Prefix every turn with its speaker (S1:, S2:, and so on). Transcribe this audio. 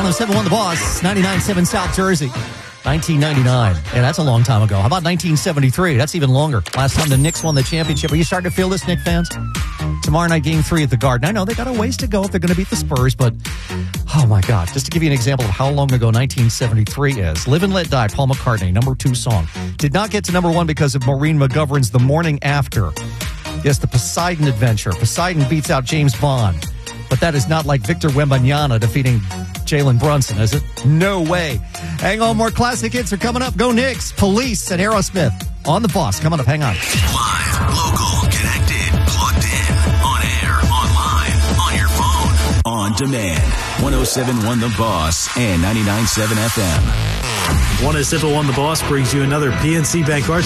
S1: 107.1 The Boss, 99.7 South Jersey, 1999. Yeah, that's a long time ago. How about 1973? That's even longer. Last time the Knicks won the championship. Are you starting to feel this, Knicks fans? Tomorrow night, Game 3 at the Garden. I know they got a ways to go if they're going to beat the Spurs, but oh my God. Just to give you an example of how long ago 1973 is. Live and Let Die, Paul McCartney, number 2 song. Did not get to number 1 because of Maureen McGovern's The Morning After. Yes, the Poseidon Adventure. Poseidon beats out James Bond. But that is not like Victor Wembanyama defeating Jalen Brunson, is it? No way. Hang on, more classic hits are coming up. Go Knicks, Police, and Aerosmith on The Boss. Coming up, hang on.
S2: Live, local, connected, plugged in, on air, online, on your phone, on demand. 107.1 The Boss and 99.7 FM.
S3: 107.1 The Boss brings you another PNC Bank Arts